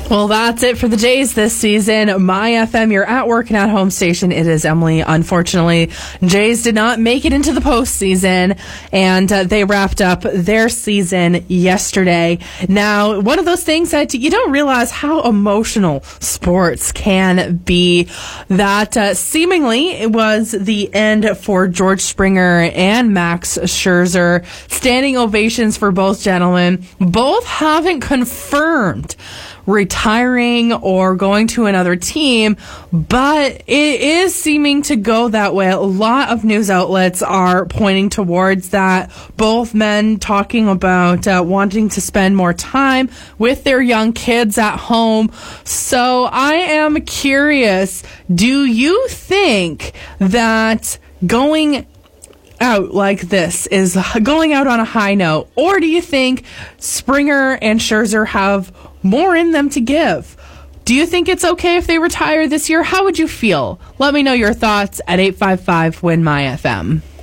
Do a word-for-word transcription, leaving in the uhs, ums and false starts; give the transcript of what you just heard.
Well, that's it for the Jays this season. My F M, your at work and at home station. It is Emily. Unfortunately, Jays did not make it into the postseason, and uh, they wrapped up their season yesterday. Now, one of those things that you don't realize how emotional sports can be. That uh, seemingly it was the end for George Springer and Max Scherzer. Standing ovations for both gentlemen. Both haven't confirmed retiring or going to another team, but it is seeming to go that way. A lot of news outlets are pointing towards that. Both men talking about uh, wanting to spend more time with their young kids at home. So I am curious, do you think that going out like this is going out on a high note, or do you think Springer and Scherzer have more in them to give? Do you think it's okay if they retire this year? How would you feel? Let me know your thoughts at eight five five, W I N, M Y F M.